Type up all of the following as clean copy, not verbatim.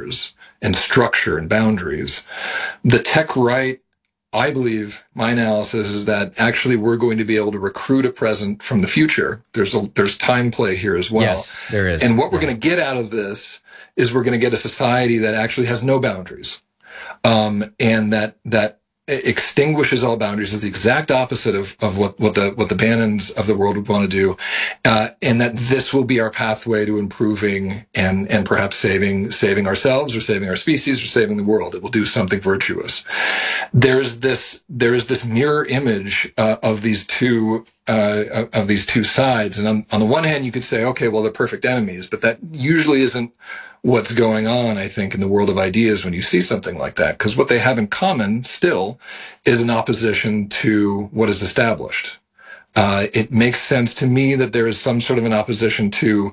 and structure and boundaries. The tech right, I believe, my analysis is that actually we're going to be able to recruit a present from the future. There's time play here as well. Yes, there is. And what we're going to get out of this is we're going to get a society that actually has no boundaries. And that extinguishes all boundaries is the exact opposite of what the Bannons of the world would want to do. And that this will be our pathway to improving and perhaps saving ourselves or saving our species or saving the world. It will do something virtuous. There is this mirror image of these two sides. And on the one hand, you could say, okay, well, they're perfect enemies, but that usually isn't what's going on, I think, in the world of ideas when you see something like that. Because what they have in common still is an opposition to what is established. It makes sense to me that there is some sort of an opposition to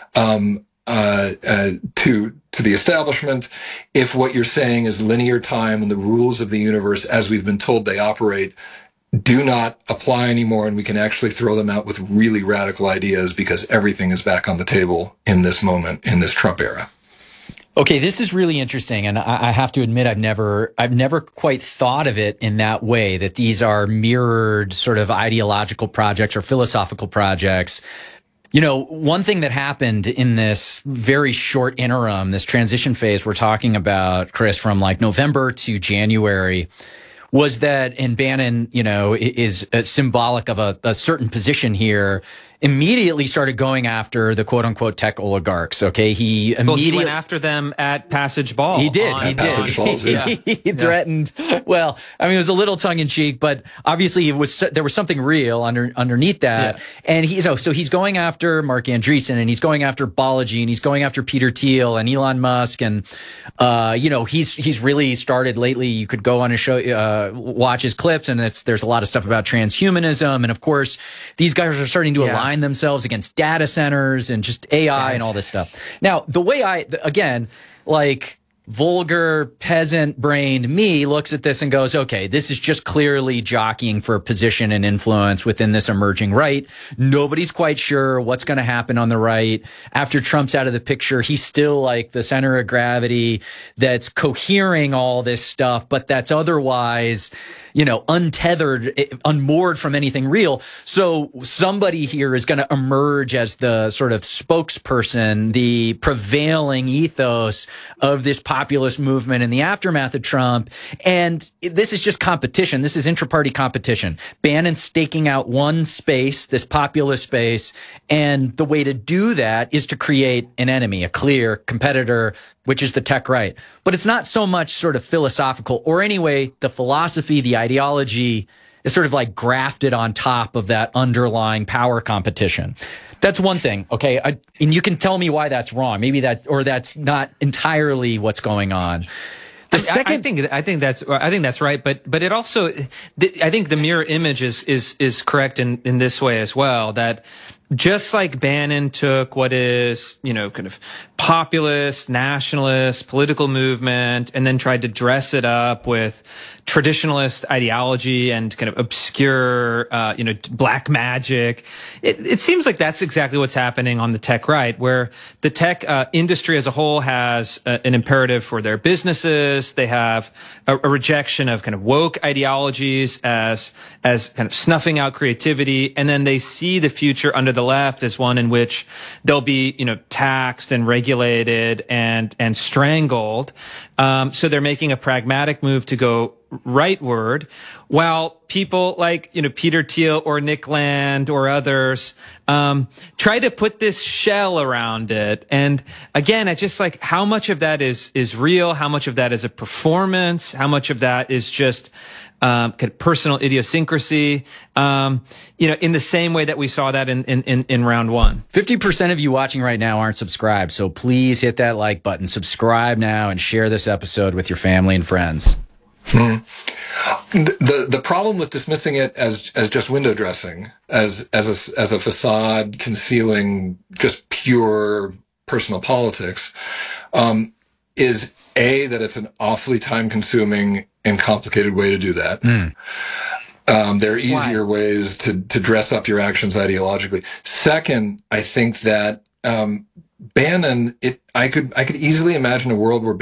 the establishment if what you're saying is linear time and the rules of the universe as we've been told they operate do not apply anymore, and we can actually throw them out with really radical ideas because everything is back on the table in this moment, in this Trump era. Okay, this is really interesting, and I have to admit I've never quite thought of it in that way, that these are mirrored sort of ideological projects or philosophical projects. You know, one thing that happened in this very short interim, this transition phase we're talking about, Chris, from like November to January, was that, and Bannon, you know, is symbolic of a certain position here, immediately started going after the quote unquote tech oligarchs. Okay. He went after them at Passage Ball. He did. He threatened. Well, I mean, it was a little tongue in cheek, but obviously there was something real underneath that. Yeah. And so he's going after Mark Andreessen, and he's going after Balaji, and he's going after Peter Thiel and Elon Musk. And, you know, he's really started lately. You could go on a show, watch his clips, and there's a lot of stuff about transhumanism. And of course, these guys are starting to align themselves against data centers and just AI and all this stuff. Now, the way again, like vulgar peasant brained me looks at this and goes, okay, this is just clearly jockeying for position and influence within this emerging right. Nobody's quite sure what's going to happen on the right. After Trump's out of the picture, he's still like the center of gravity that's cohering all this stuff, but that's otherwise, you know, untethered, unmoored from anything real. So somebody here is going to emerge as the sort of spokesperson, the prevailing ethos of this populist movement in the aftermath of Trump. And this is just competition. This is intra-party competition. Bannon staking out one space, this populist space. And the way to do that is to create an enemy, a clear competitor, which is the tech right. But it's not so much sort of philosophical, or anyway, the philosophy, the ideology is sort of like grafted on top of that underlying power competition. That's one thing, okay? And you can tell me why that's wrong. Maybe that's not entirely what's going on. I think that's right, but it also, I think the mirror image is correct in this way as well, that just like Bannon took what is, you know, kind of populist, nationalist, political movement, and then tried to dress it up with traditionalist ideology and kind of obscure, you know, black magic. It seems like that's exactly what's happening on the tech right, where the tech industry as a whole has an imperative for their businesses. They have a rejection of kind of woke ideologies as kind of snuffing out creativity, and then they see the future under the left as one in which they'll be, you know, taxed and regulated and strangled. So they're making a pragmatic move to go rightward, while people like, you know, Peter Thiel or Nick Land or others try to put this shell around it. And again, I just like, how much of that is real? How much of that is a performance? How much of that is just kind of personal idiosyncrasy, you know, in the same way that we saw that in round one. 50% of you watching right now aren't subscribed, so please hit that like button, subscribe now, and share this episode with your family and friends. The problem with dismissing it as just window dressing, as a facade concealing just pure personal politics, is that it's an awfully time-consuming and complicated way to do that. There are easier ways to dress up your actions ideologically. Second, I think that Bannon, I could easily imagine a world where